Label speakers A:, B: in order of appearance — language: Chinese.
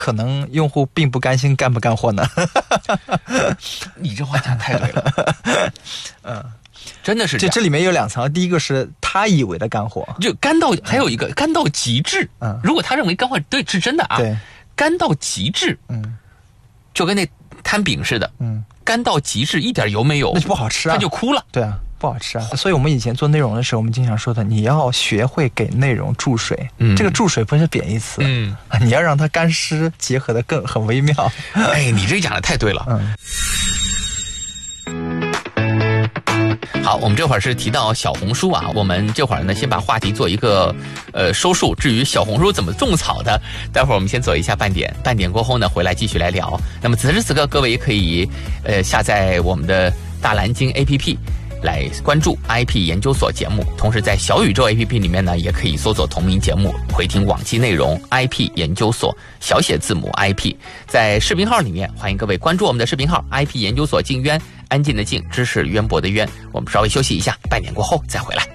A: 可能用户并不甘心干不干货呢？
B: 你这话讲太对了。真的是
A: 这里面有2层，第一个是他以为的干货，
B: 就干到，还有一个干到极致。如果他认为干货对是真的啊，
A: 对，
B: 干到极致，就跟那摊饼似的，干到极致一点油没有，
A: 那就不好吃啊，
B: 他就哭了。
A: 对啊，不好吃啊。所以我们以前做内容的时候，我们经常说的，你要学会给内容注水。这个注水不是贬义词，你要让它干湿结合的很微妙。
B: 哎，你这讲的太对了。好，我们这会儿是提到小红书啊，我们这会儿呢先把话题做一个收束。至于小红书怎么种草的，待会儿我们先做一下半点，半点过后呢回来继续来聊。那么此时此刻各位也可以下载我们的大蓝鲸 APP 来关注 IP 研究所节目，同时在小宇宙 APP 里面呢也可以搜索同名节目，回听往期内容 IP 研究所小写字母 IP。 在视频号里面欢迎各位关注我们的视频号 IP 研究所静渊，安静的静，知识渊博的渊。我们稍微休息一下，半点过后再回来。